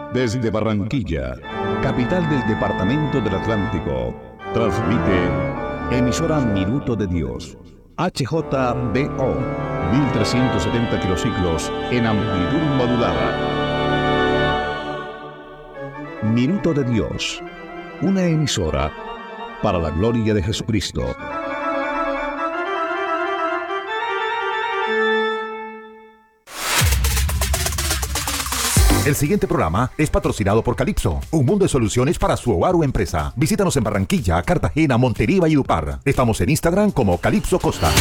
Desde Barranquilla, capital del departamento del Atlántico, transmite emisora Minuto de Dios, HJBO, 1370 kilociclos en amplitud modulada. Minuto de Dios, una emisora para la gloria de Jesucristo. El siguiente programa es patrocinado por Calypso, un mundo de soluciones para su hogar o empresa. Visítanos en Barranquilla, Cartagena, Montería y Valledupar. Estamos en Instagram como Calypso Costa.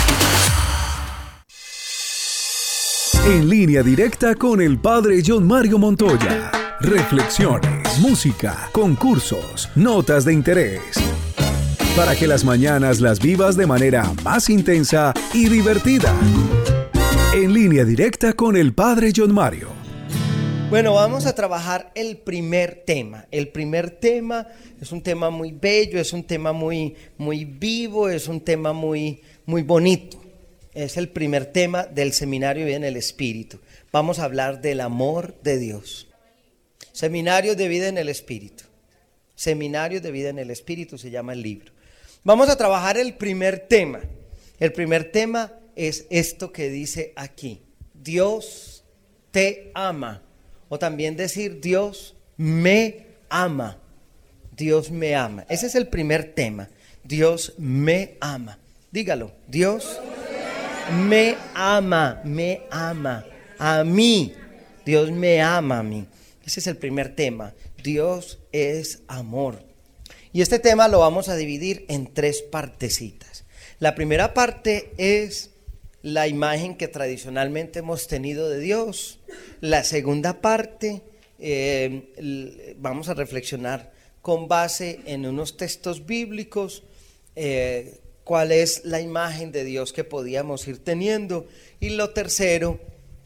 En línea directa con el Padre John Mario Montoya. Reflexiones, música, concursos, notas de interés. Para que las mañanas las vivas de manera más intensa y divertida. En línea directa con el Padre John Mario. Bueno, vamos a trabajar el primer tema. El primer tema es un tema muy bello, es un tema muy vivo, es un tema muy bonito. Es el primer tema del Seminario de Vida en el Espíritu. Vamos a hablar del amor de Dios. Seminario de Vida en el Espíritu. Seminario de Vida en el Espíritu se llama el libro. Vamos a trabajar el primer tema. El primer tema es esto que dice aquí. Dios te ama. O también decir, Dios me ama. Dios me ama. Ese es el primer tema. Dios me ama. Dígalo. Dios me ama. Me ama. A mí. Dios me ama a mí. Ese es el primer tema. Dios es amor. Y este tema lo vamos a dividir en tres partecitas. La primera parte es la imagen que tradicionalmente hemos tenido de Dios. La segunda parte vamos a reflexionar con base en unos textos bíblicos cuál es la imagen de Dios que podíamos ir teniendo. Y lo tercero,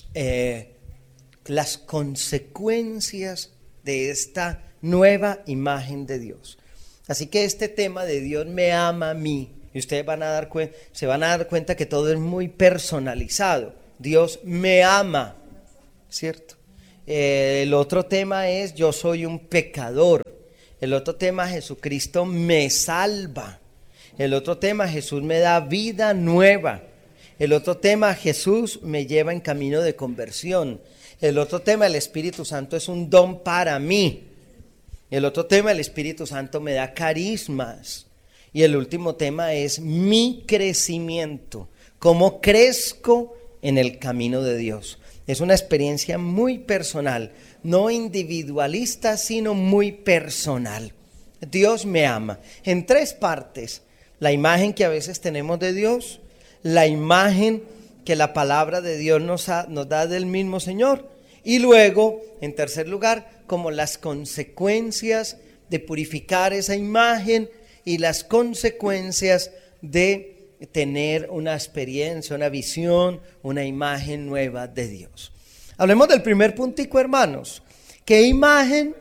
las consecuencias de esta nueva imagen de Dios. Así que este tema de Dios me ama a mí, y ustedes se van a dar cuenta que todo es muy personalizado. Dios me ama, ¿cierto? El otro tema es yo soy un pecador. El otro tema, Jesucristo me salva. El otro tema, Jesús me da vida nueva. El otro tema, Jesús me lleva en camino de conversión. El otro tema, el Espíritu Santo es un don para mí. El otro tema, el Espíritu Santo me da carismas. Y el último tema es mi crecimiento, cómo crezco en el camino de Dios. Es una experiencia muy personal, no individualista, sino muy personal. Dios me ama. En tres partes: la imagen que a veces tenemos de Dios, la imagen que la palabra de Dios nos da del mismo Señor, y luego, en tercer lugar, como las consecuencias de purificar esa imagen y las consecuencias de tener una experiencia, una visión, una imagen nueva de Dios. Hablemos del primer puntico, hermanos. ¿Qué imágenes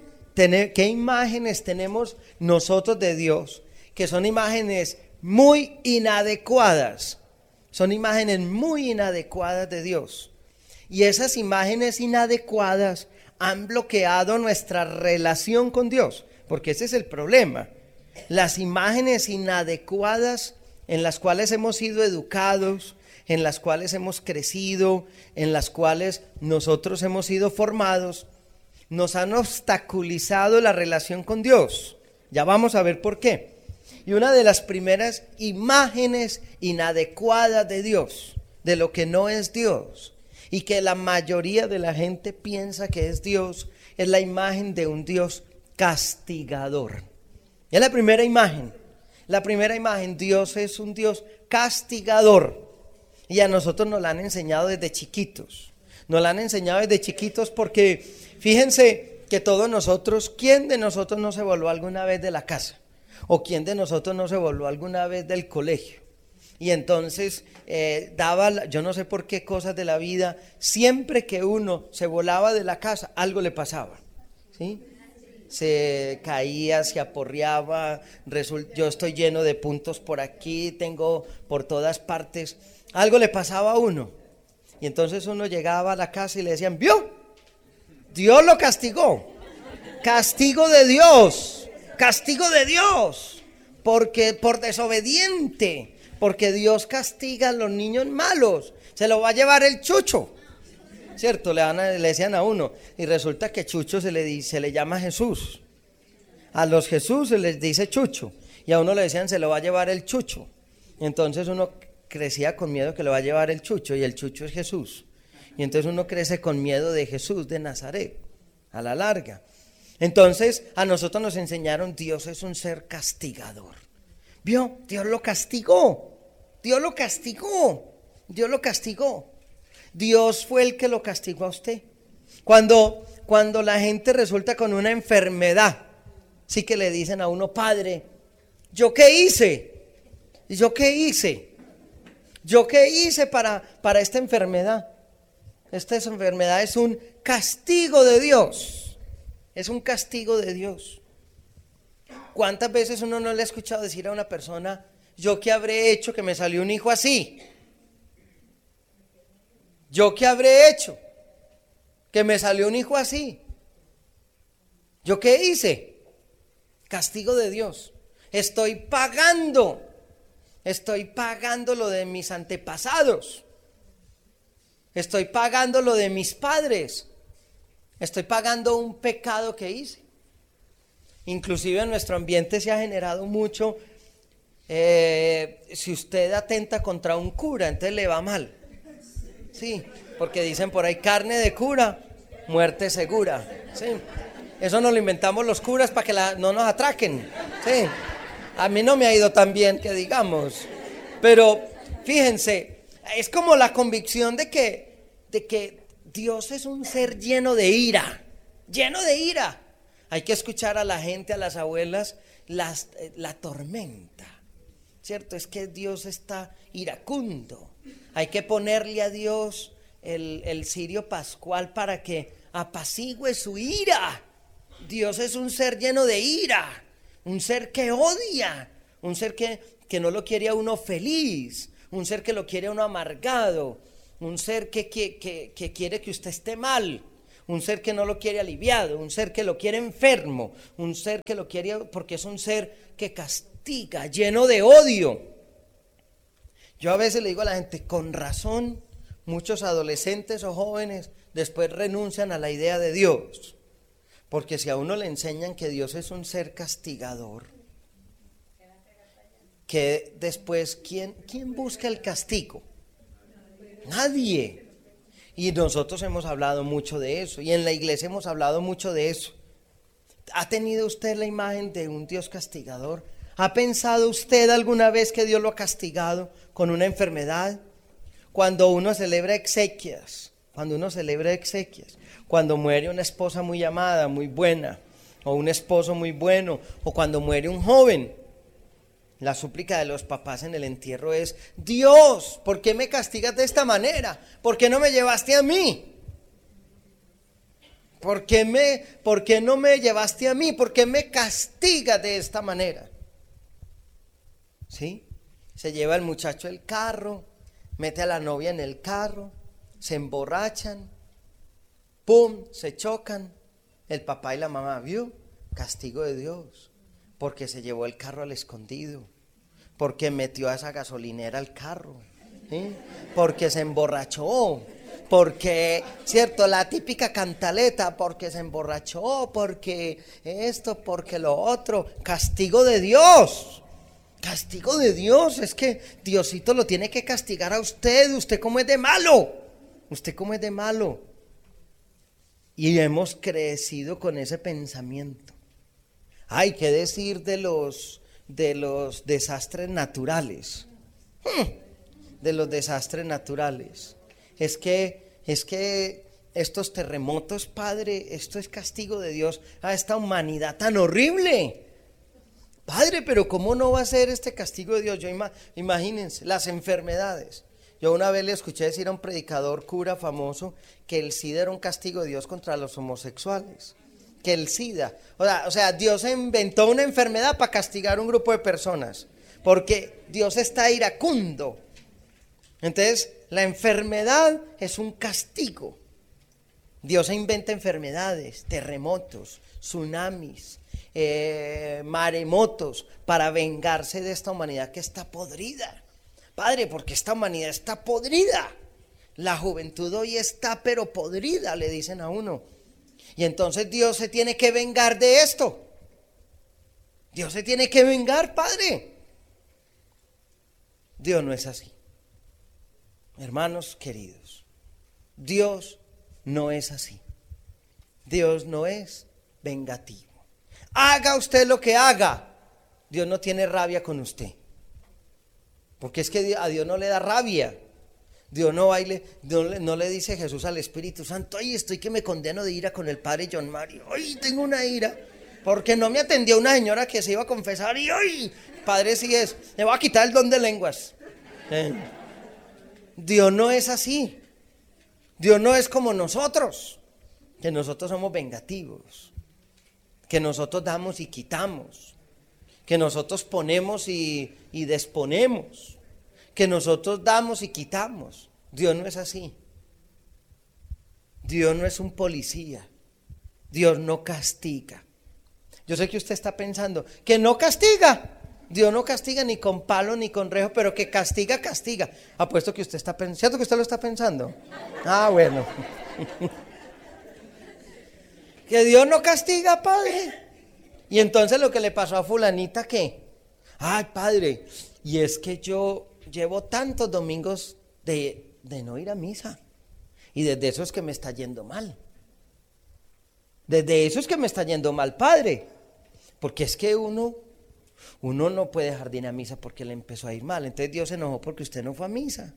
tenemos nosotros de Dios? Que son imágenes muy inadecuadas. Son imágenes muy inadecuadas de Dios. Y esas imágenes inadecuadas han bloqueado nuestra relación con Dios. Porque ese es el problema. Las imágenes inadecuadas en las cuales hemos sido educados, en las cuales hemos crecido, en las cuales nosotros hemos sido formados, nos han obstaculizado la relación con Dios. Ya vamos a ver por qué. Y una de las primeras imágenes inadecuadas de Dios, de lo que no es Dios, y que la mayoría de la gente piensa que es Dios, es la imagen de un Dios castigador. Es la primera imagen. La primera imagen, Dios es un Dios castigador. Y a nosotros nos la han enseñado desde chiquitos. Nos la han enseñado desde chiquitos porque fíjense que todos nosotros, ¿quién de nosotros no se voló alguna vez de la casa? ¿O quién de nosotros no se voló alguna vez del colegio? Y entonces yo no sé por qué cosas de la vida, siempre que uno se volaba de la casa, algo le pasaba, ¿sí? Se caía, se aporreaba, yo estoy lleno de puntos por aquí, tengo por todas partes, algo le pasaba a uno. Y entonces uno llegaba a la casa y le decían, ¿vio? Dios lo castigó. Castigo de Dios. Castigo de Dios. Porque por desobediente. Porque Dios castiga a los niños malos. Se lo va a llevar el chucho. ¿Cierto? Le decían a uno. Y resulta que chucho se le llama Jesús. A los Jesús se les dice chucho. Y a uno le decían se lo va a llevar el chucho. Entonces uno crecía con miedo que lo va a llevar el chucho. Y el chucho es Jesús. Y entonces uno crece con miedo de Jesús de Nazaret. A la larga. Entonces a nosotros nos enseñaron Dios es un ser castigador. ¿Vio? Dios lo castigó. Dios lo castigó. Dios lo castigó. Dios fue el que lo castigó a usted. Cuando la gente resulta con una enfermedad, sí que le dicen a uno, padre, ¿yo qué hice? ¿Yo qué hice? ¿Yo qué hice para esta enfermedad? Esta enfermedad es un castigo de Dios. Es un castigo de Dios. ¿Cuántas veces uno no le ha escuchado decir a una persona, ¿yo qué habré hecho que me salió un hijo así? ¿Yo qué habré hecho que me salió un hijo así? ¿Yo qué hice? Castigo de Dios. Estoy pagando lo de mis antepasados. Estoy pagando lo de mis padres. Estoy pagando un pecado que hice. Inclusive en nuestro ambiente se ha generado mucho, si usted atenta contra un cura, entonces le va mal. Sí, porque dicen por ahí carne de cura, muerte segura. Sí, eso nos lo inventamos los curas para que no nos atraquen. Sí, a mí no me ha ido tan bien que digamos. Pero fíjense, es como la convicción de que Dios es un ser lleno de ira, lleno de ira. Hay que escuchar a la gente, a las abuelas, la tormenta, ¿cierto? Es que Dios está iracundo. Hay que ponerle a Dios el cirio pascual para que apacigüe su ira. Dios es un ser lleno de ira, un ser que odia, un ser que no lo quiere a uno feliz, un ser que lo quiere a uno amargado, un ser que quiere que usted esté mal. Un ser que no lo quiere aliviado, un ser que lo quiere enfermo, un ser que lo quiere porque es un ser que castiga, lleno de odio. Yo a veces le digo a la gente, con razón, muchos adolescentes o jóvenes después renuncian a la idea de Dios, porque si a uno le enseñan que Dios es un ser castigador, que después, ¿quién busca el castigo? Nadie. Y nosotros hemos hablado mucho de eso, y en la iglesia hemos hablado mucho de eso. ¿Ha tenido usted la imagen de un Dios castigador? ¿Ha pensado usted alguna vez que Dios lo ha castigado con una enfermedad? Cuando uno celebra exequias, cuando muere una esposa muy amada, muy buena, o un esposo muy bueno, o cuando muere un joven, la súplica de los papás en el entierro es, Dios, ¿por qué me castigas de esta manera? ¿Por qué no me llevaste a mí? ¿Por qué no me llevaste a mí? ¿Por qué me castigas de esta manera? ¿Sí? Se lleva el muchacho el carro, mete a la novia en el carro, se emborrachan, ¡pum!, se chocan. El papá y la mamá, ¿vio? Castigo de Dios, porque se llevó el carro al escondido, porque metió a esa gasolinera al carro, ¿sí? Porque se emborrachó, porque, cierto, la típica cantaleta, porque se emborrachó, porque esto, porque lo otro. Castigo de Dios, castigo de Dios. Es que Diosito lo tiene que castigar a usted. Usted cómo es de malo, usted cómo es de malo. Y hemos crecido con ese pensamiento. Hay que decir de los desastres naturales. De los desastres naturales. Es que estos terremotos, Padre, esto es castigo de Dios a esta humanidad tan horrible. Padre, pero ¿cómo no va a ser este castigo de Dios? Imagínense, las enfermedades. Yo una vez le escuché decir a un predicador cura famoso que el SIDA era un castigo de Dios contra los homosexuales. Que el SIDA, o sea, Dios inventó una enfermedad para castigar a un grupo de personas, porque Dios está iracundo. Entonces, la enfermedad es un castigo. Dios inventa enfermedades, terremotos, tsunamis, maremotos para vengarse de esta humanidad que está podrida. Padre, porque esta humanidad está podrida. La juventud hoy está pero podrida, le dicen a uno. Y entonces Dios se tiene que vengar de esto. Dios se tiene que vengar, Padre. Dios no es así. Hermanos queridos, Dios no es así. Dios no es vengativo. Haga usted lo que haga, Dios no tiene rabia con usted. Porque es que a Dios no le da rabia. Dios no baile, no le dice Jesús al Espíritu Santo: ay, estoy que me condeno de ira con el padre John Mario. Ay, tengo una ira, porque no me atendió una señora que se iba a confesar. Y ay, Padre, sí es, me va a quitar el don de lenguas. Dios no es así. Dios no es como nosotros, que nosotros somos vengativos, que nosotros damos y quitamos, que nosotros ponemos y disponemos, que nosotros damos y quitamos. Dios no es así. Dios no es un policía. Dios no castiga. Yo sé que usted está pensando que no castiga. Dios no castiga ni con palo ni con rejo, pero que castiga, castiga. Apuesto que usted está pensando. ¿Cierto que usted lo está pensando? Ah, bueno. Que Dios no castiga, Padre. Y entonces lo que le pasó a fulanita, ¿qué? Ay, Padre, y es que yo llevo tantos domingos de no ir a misa. Y desde eso es que me está yendo mal. Desde eso es que me está yendo mal, Padre. Porque es que uno no puede dejar de ir a misa porque le empezó a ir mal. Entonces Dios se enojó porque usted no fue a misa.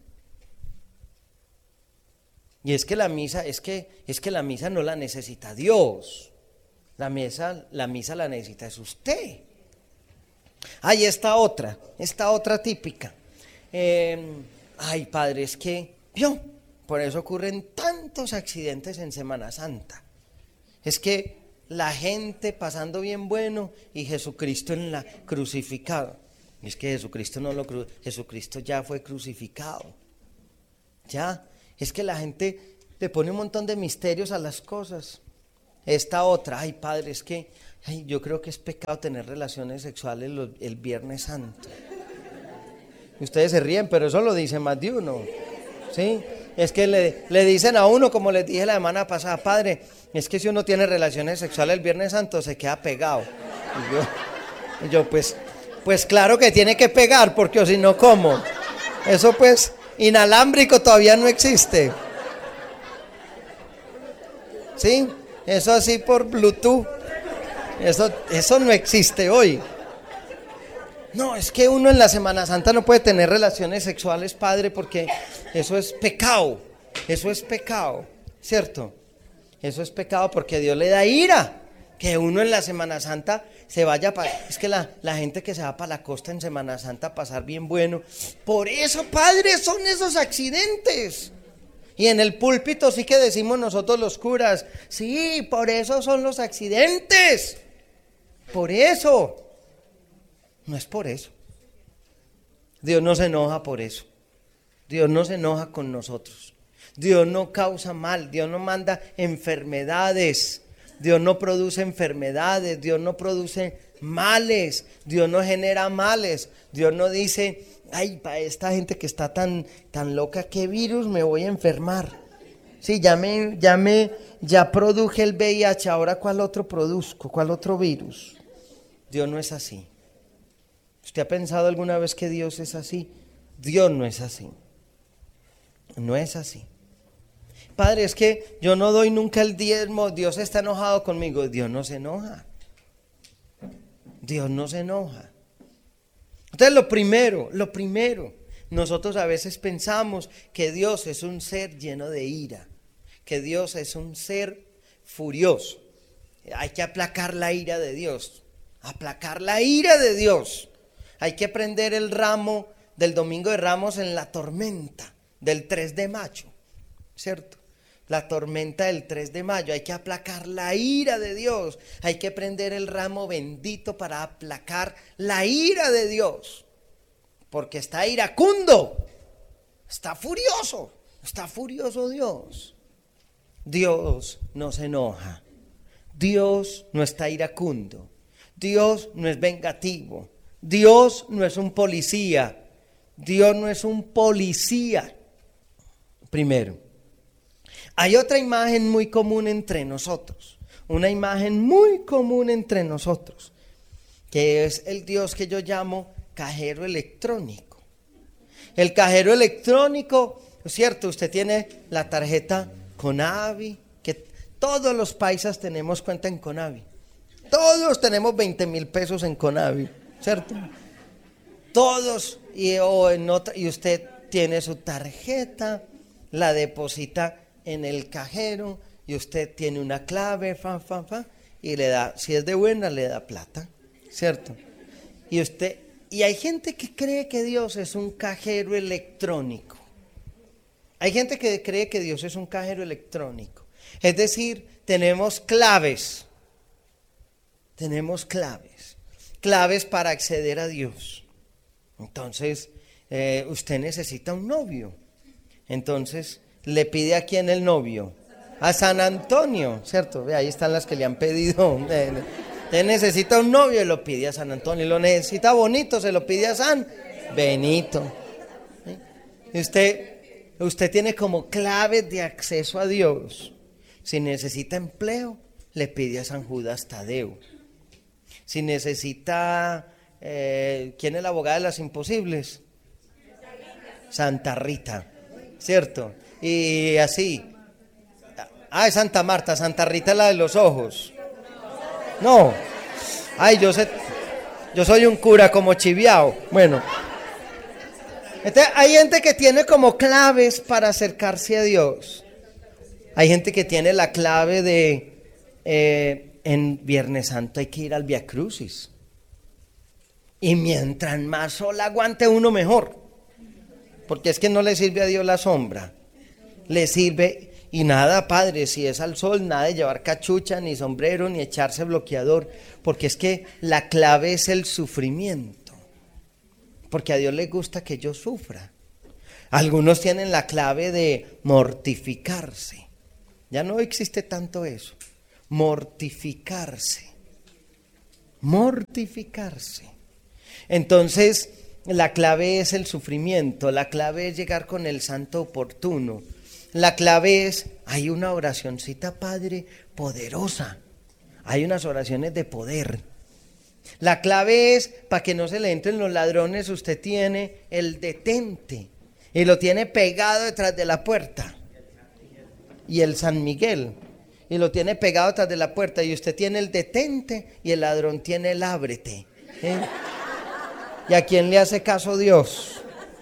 Y es que la misa, es que la misa no la necesita Dios. La misa la necesita es usted. Hay esta otra típica. Ay, Padre, es que por eso ocurren tantos accidentes en Semana Santa. Es que la gente pasando bien bueno y Jesucristo en la crucificado. Y es que Jesucristo Jesucristo ya fue crucificado. Ya, es que la gente le pone un montón de misterios a las cosas. Esta otra, ay, Padre, es que yo creo que es pecado tener relaciones sexuales el Viernes Santo. Ustedes se ríen, pero eso lo dice más de uno, ¿sí? Es que le dicen a uno, como les dije la semana pasada: Padre, es que si uno tiene relaciones sexuales el Viernes Santo se queda pegado. Y yo pues claro que tiene que pegar, porque o si no, ¿cómo? Eso pues inalámbrico todavía no existe. ¿Sí? Eso así por Bluetooth. Eso no existe hoy. No, es que uno en la Semana Santa no puede tener relaciones sexuales, Padre, porque eso es pecado. Eso es pecado, ¿cierto? Eso es pecado porque Dios le da ira. Que uno en la Semana Santa se vaya es que la gente que se va para la costa en Semana Santa a pasar bien bueno. Por eso, Padre, son esos accidentes. Y en el púlpito sí que decimos nosotros los curas: sí, por eso son los accidentes. Por eso. No es por eso. Dios no se enoja por eso. Dios no se enoja con nosotros. Dios no causa mal. Dios no manda enfermedades. Dios no produce enfermedades. Dios no produce males. Dios no genera males. Dios no dice: ay, para esta gente que está tan loca, ¿qué virus me voy a enfermar? Sí, ya produje el VIH, ahora ¿cuál otro produzco? ¿Cuál otro virus? Dios no es así. ¿Usted ha pensado alguna vez que Dios es así? Dios no es así. No es así. Padre, es que yo no doy nunca el diezmo, Dios está enojado conmigo. Dios no se enoja. Dios no se enoja. Entonces lo primero, nosotros a veces pensamos que Dios es un ser lleno de ira, que Dios es un ser furioso. Hay que aplacar la ira de Dios, aplacar la ira de Dios. Hay que prender el ramo del Domingo de Ramos en la tormenta del 3 de mayo, ¿cierto? La tormenta del 3 de mayo, hay que aplacar la ira de Dios, hay que prender el ramo bendito para aplacar la ira de Dios, porque está iracundo, está furioso Dios. Dios no se enoja. Dios no está iracundo. Dios no es vengativo. Dios no es un policía. Dios no es un policía. Primero, hay otra imagen muy común entre nosotros. Una imagen muy común entre nosotros, que es el Dios que yo llamo cajero electrónico. El cajero electrónico, es cierto, usted tiene la tarjeta Conavi, que todos los paisas tenemos cuenta en Conavi. Todos tenemos 20.000 pesos en Conavi, ¿cierto? Todos, y usted tiene su tarjeta, la deposita en el cajero y usted tiene una clave, y le da, si es de buena, le da plata, ¿cierto? Y hay gente que cree que Dios es un cajero electrónico. Hay gente que cree que Dios es un cajero electrónico. Es decir, tenemos claves para acceder a Dios. Entonces, usted necesita un novio. Entonces, le pide a quién el novio. A San Antonio, ¿cierto? Ahí están las que le han pedido. Usted necesita un novio y lo pide a San Antonio. Lo necesita bonito, se lo pide a San Benito. ¿Sí? Usted tiene como claves de acceso a Dios. Si necesita empleo, le pide a San Judas Tadeo. Si necesita, ¿quién es la abogada de las imposibles? Santa Rita, ¿cierto? Y así. Es Santa Marta, Santa Rita es la de los ojos. No. Yo soy un cura como chiviao. Bueno. Entonces, hay gente que tiene como claves para acercarse a Dios. Hay gente que tiene la clave de en Viernes Santo hay que ir al Vía Crucis. Y mientras más sol aguante uno, mejor. Porque es que no le sirve a Dios la sombra. Le sirve, y nada, padre, si es al sol, nada de llevar cachucha, ni sombrero, ni echarse bloqueador. Porque es que la clave es el sufrimiento. Porque a Dios le gusta que yo sufra. Algunos tienen la clave de mortificarse. Ya no existe tanto eso. Mortificarse. Entonces, la clave es el sufrimiento, la clave es llegar con el santo oportuno. La clave es, hay una oracioncita, Padre, poderosa. Hay unas oraciones de poder. La clave es, para que no se le entren los ladrones, usted tiene el detente y lo tiene pegado detrás de la puerta. Y el San Miguel, y lo tiene pegado detrás de la puerta, y usted tiene el detente y el ladrón tiene el ábrete. ¿Y a quién le hace caso Dios?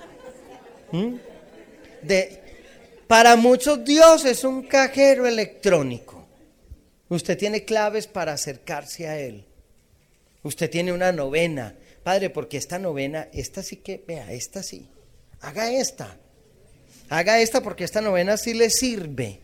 Para muchos Dios es un cajero electrónico. Usted tiene claves para acercarse a Él. Usted tiene una novena. Padre, porque esta novena, esta sí que, vea, esta sí. Haga esta porque esta novena sí le sirve.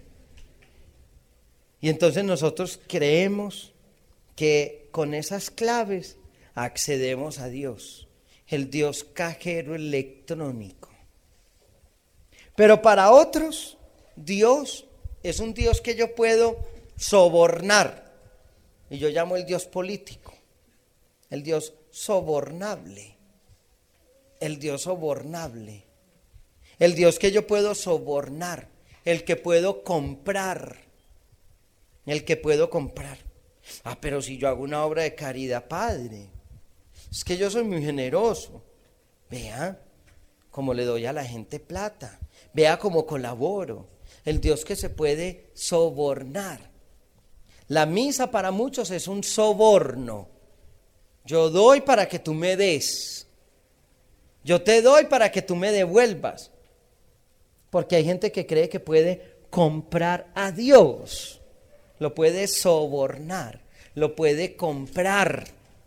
Y entonces nosotros creemos que con esas claves accedemos a Dios. El Dios cajero electrónico. Pero para otros, Dios es un Dios que yo puedo sobornar. Y yo llamo el Dios político. El Dios sobornable. El Dios sobornable. El Dios que yo puedo sobornar. El que puedo comprar. El que puedo comprar. Pero si yo hago una obra de caridad, Padre, es que yo soy muy generoso. Vea cómo le doy a la gente plata. Vea cómo colaboro. El Dios que se puede sobornar. La misa para muchos es un soborno. Yo doy para que tú me des. Yo te doy para que tú me devuelvas. Porque hay gente que cree que puede comprar a Dios. Lo puede sobornar. Lo puede comprar.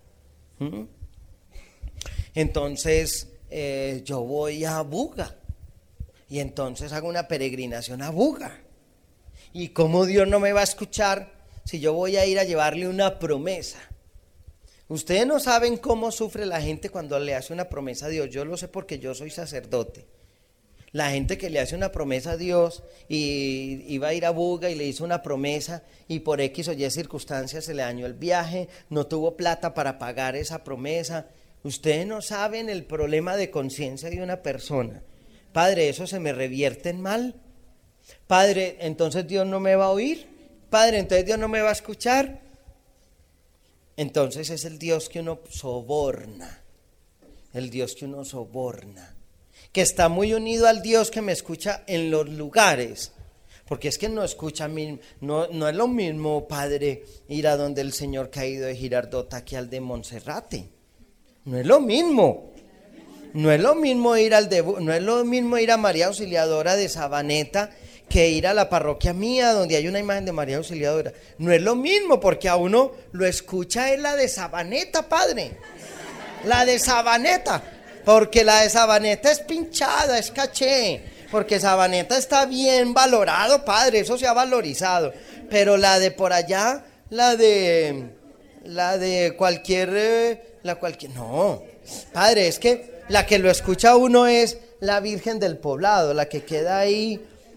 Entonces yo voy a Buga. Y entonces hago una peregrinación a Buga. ¿Y cómo Dios no me va a escuchar si yo voy a ir a llevarle una promesa? Ustedes no saben cómo sufre la gente cuando le hace una promesa a Dios. Yo lo sé porque yo soy sacerdote. La gente que le hace una promesa a Dios y iba a ir a Buga y le hizo una promesa y por X o Y circunstancias se le dañó el viaje, no tuvo plata para pagar esa promesa. Ustedes no saben el problema de conciencia de una persona. Padre, ¿eso se me revierte en mal? Padre, ¿entonces Dios no me va a oír? Padre, ¿entonces Dios no me va a escuchar? Entonces es el Dios que uno soborna, el Dios que uno soborna, que está muy unido al Dios que me escucha en los lugares, porque es que no escucha, no es lo mismo, Padre, ir a donde el Señor caído de Girardota que al de Monserrate, no es lo mismo. No es lo mismo ir no es lo mismo ir a María Auxiliadora de Sabaneta que ir a la parroquia mía donde hay una imagen de María Auxiliadora. No es lo mismo porque a uno lo escucha es la de Sabaneta, Padre. La de Sabaneta, porque la de Sabaneta es pinchada, es caché, porque Sabaneta está bien valorado, Padre, eso se ha valorizado. Pero la de por allá, la de cualquier, no, Padre, es que la que lo escucha uno es la Virgen del Poblado, la que queda ahí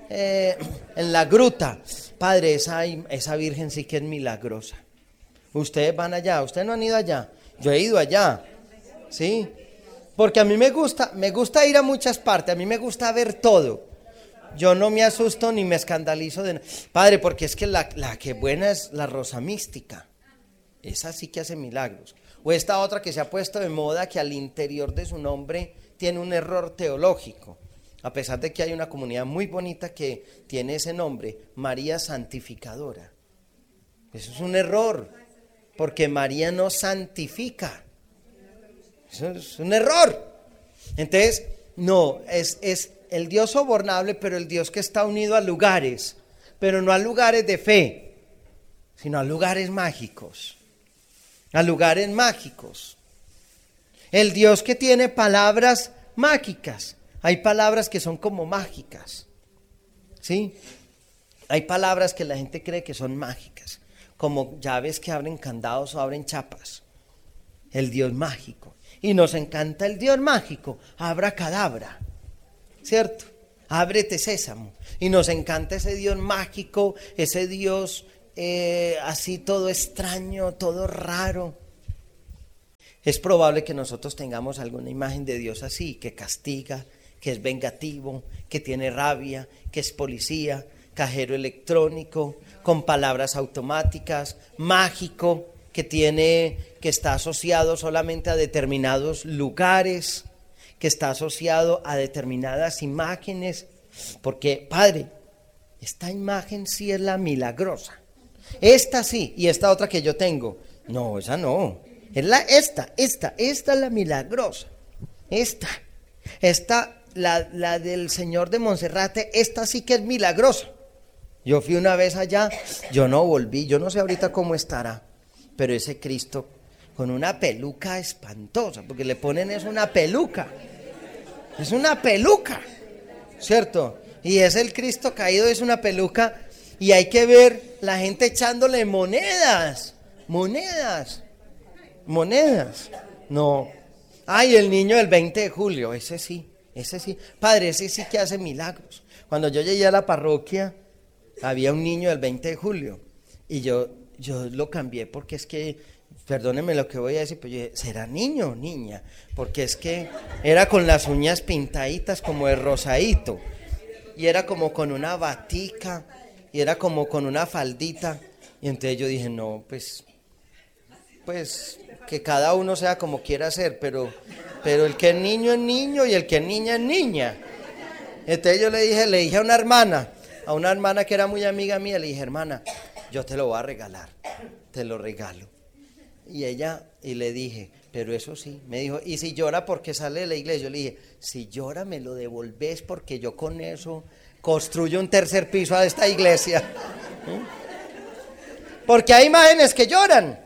en la gruta. Padre, esa Virgen sí que es milagrosa. Ustedes van allá, ustedes no han ido allá. Yo he ido allá, ¿sí? Porque a mí me gusta ir a muchas partes, a mí me gusta ver todo. Yo no me asusto ni me escandalizo de nada. Padre, porque es que la que buena es la Rosa Mística. Esa sí que hace milagros. O esta otra que se ha puesto de moda, que al interior de su nombre tiene un error teológico, a pesar de que hay una comunidad muy bonita que tiene ese nombre, María Santificadora. Eso es un error, porque María no santifica. Eso es un error. Entonces, no, es el Dios sobornable, pero el Dios que está unido a lugares, pero no a lugares de fe, sino a lugares mágicos. A lugares mágicos. El Dios que tiene palabras mágicas. Hay palabras que son como mágicas, ¿sí? Hay palabras que la gente cree que son mágicas, como llaves que abren candados o abren chapas. El Dios mágico. Y nos encanta el Dios mágico, abracadabra, ¿cierto? Ábrete sésamo. Y nos encanta ese Dios mágico, ese Dios así todo extraño, todo raro. Es probable que nosotros tengamos alguna imagen de Dios así, que castiga, que es vengativo, que tiene rabia, que es policía, cajero electrónico, con palabras automáticas, mágico, que está asociado solamente a determinados lugares, que está asociado a determinadas imágenes, porque, Padre, esta imagen sí es la milagrosa. Esta sí, y esta otra que yo tengo, no, esa no, es esta es la milagrosa, esta, la del Señor de Monserrate, esta sí que es milagrosa. Yo fui una vez allá, yo no volví, yo no sé ahorita cómo estará, pero ese Cristo con una peluca espantosa, porque le ponen una peluca, ¿cierto? Y es el Cristo caído, es una peluca. Y hay que ver la gente echándole monedas. No. Ay, el niño del 20 de julio, ese sí. Padre, ese sí que hace milagros. Cuando yo llegué a la parroquia, había un niño del 20 de julio. Y yo lo cambié porque es que, perdónenme lo que voy a decir, pero yo dije, ¿será niño o niña? Porque es que era con las uñas pintaditas como de rosadito. Y era como con una batica. Y era como con una faldita. Y entonces yo dije, no, pues que cada uno sea como quiera ser, pero el que es niño y el que es niña. Entonces yo le dije a una hermana que era muy amiga mía, le dije, hermana, yo te lo voy a regalar, te lo regalo. Y le dije, pero eso sí, me dijo, y si llora porque sale de la iglesia, yo le dije, si llora me lo devolves porque yo con eso construyo un tercer piso a esta iglesia. Porque hay imágenes que lloran.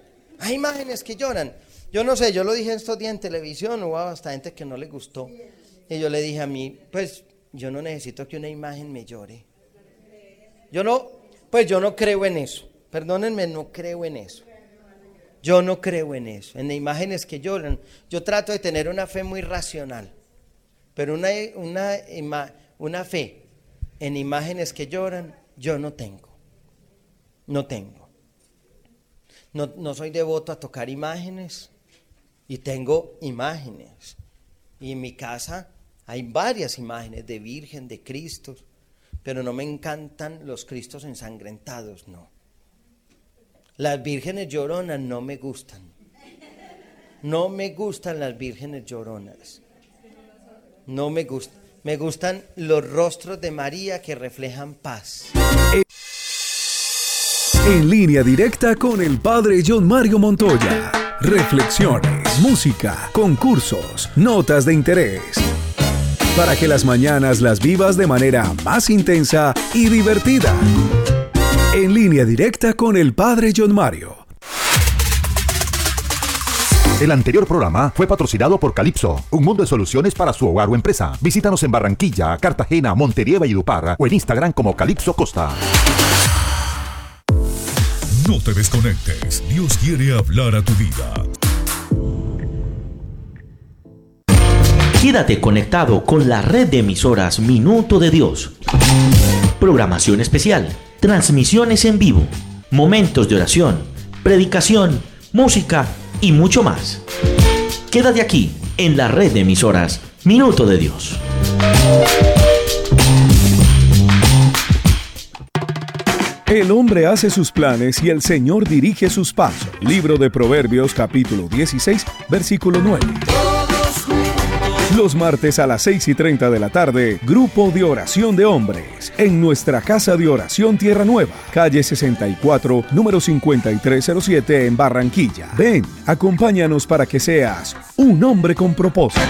Yo no sé, yo lo dije estos días en televisión, hubo hasta gente que no le gustó. Y yo le dije a mí, pues yo no necesito que una imagen me llore. Yo no creo en eso. Perdónenme, no creo en eso. Yo no creo en eso, en imágenes que lloran. Yo trato de tener una fe muy racional. Pero una fe en imágenes que lloran, yo no tengo. No tengo. No soy devoto a tocar imágenes y tengo imágenes. Y en mi casa hay varias imágenes de Virgen, de Cristo, pero no me encantan los Cristos ensangrentados, no. Las vírgenes lloronas no me gustan. No me gustan las vírgenes lloronas. No me gustan. Me gustan los rostros de María que reflejan paz. En línea directa con el Padre John Mario Montoya. Reflexiones, música, concursos, notas de interés. Para que las mañanas las vivas de manera más intensa y divertida. En línea directa con el Padre John Mario. El anterior programa fue patrocinado por Calypso, un mundo de soluciones para su hogar o empresa. Visítanos en Barranquilla, Cartagena, Montería y Valledupar o en Instagram como Calypso Costa. No te desconectes, Dios quiere hablar a tu vida. Quédate conectado con la red de emisoras Minuto de Dios. Programación especial, transmisiones en vivo, momentos de oración, predicación, música y mucho más. Quédate aquí en la red de emisoras Minuto de Dios. El hombre hace sus planes y el Señor dirige sus pasos. Libro de Proverbios, capítulo 16, versículo 9. Los martes a las 6:30 de la tarde, Grupo de Oración de Hombres, en nuestra Casa de Oración Tierra Nueva, calle 64, número 5307 en Barranquilla. Ven, acompáñanos para que seas un hombre con propósito.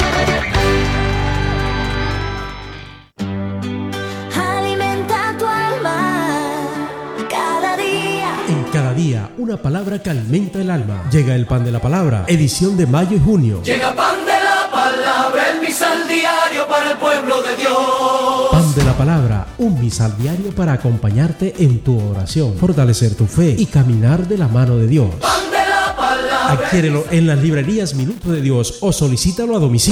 Alimenta tu alma cada día. En cada día, una palabra que alimenta el alma. Llega el Pan de la Palabra, edición de mayo y junio. Llega Pan de la Palabra, el misal diario para el pueblo de Dios. Pan de la Palabra, un misal diario para acompañarte en tu oración, fortalecer tu fe y caminar de la mano de Dios. Pan de la Palabra. Adquiérelo en las librerías Minuto de Dios o solicítalo a domicilio.